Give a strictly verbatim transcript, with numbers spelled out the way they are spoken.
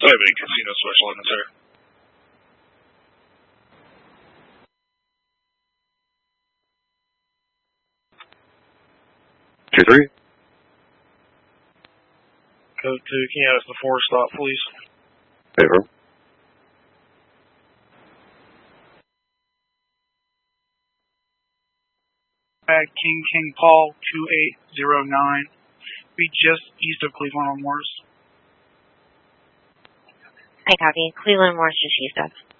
don't have any casino special limits there. Two three. Code two, can you add us the four stop, please? Favor. At King King Paul two eight zero nine, be just east of Cleveland on Morris. I copy. Cleveland Morris just east of.